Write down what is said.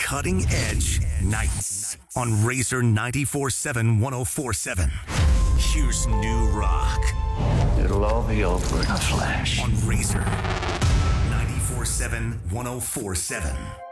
Cutting Edge Nights on Razor 94.7 104.7. Here's new rock. It'll all be over in a flash. On Razor 94.7 104.7.